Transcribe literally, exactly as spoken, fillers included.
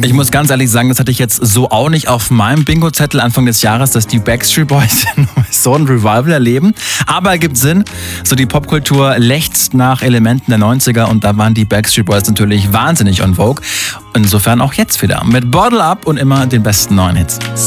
Ich muss ganz ehrlich sagen, das hatte ich jetzt so auch nicht auf meinem Bingo-Zettel Anfang des Jahres, dass die Backstreet Boys so ein Revival erleben. Aber er gibt Sinn. So die Popkultur lechzt nach Elementen der neunziger und da waren die Backstreet Boys natürlich wahnsinnig on vogue. Insofern auch jetzt wieder mit Bottle Up und immer den besten neuen Hits.